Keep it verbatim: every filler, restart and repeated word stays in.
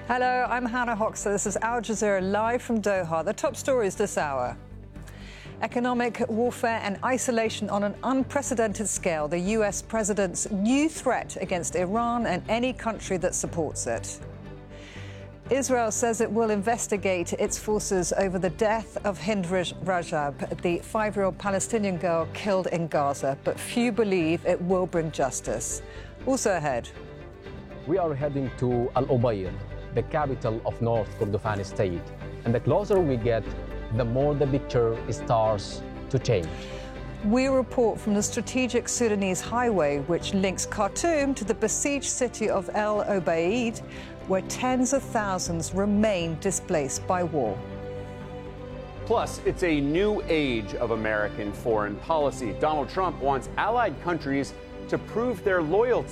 Hello, I'm Hannah Hoxha. This is Al Jazeera live from Doha. The top stories this hour. Economic warfare and isolation on an unprecedented scale. The U S president's new threat against Iran and any country that supports it. Israel says it will investigate its forces over the death of Hind Rajab, the five-year-old Palestinian girl killed in Gaza, but few believe it will bring justice. Also ahead. We are heading to Al Ubaid, the capital of North Kordofan state. And the closer we get, the more the picture starts to change. We report from the strategic Sudanese highway, which links Khartoum to the besieged city of El Obeid, where tens of thousands remain displaced by war. Plus, it's a new age of American foreign policy. Donald Trump wants allied countries to prove their loyalty